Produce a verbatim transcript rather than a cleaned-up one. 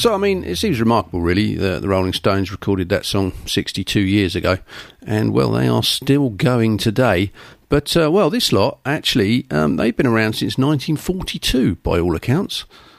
So, I mean, it seems remarkable, really, that the Rolling Stones recorded that song sixty-two years ago, and, well, they are still going today. But, uh, well, this lot, actually, um, they've been around since nineteen forty-two, by all accounts.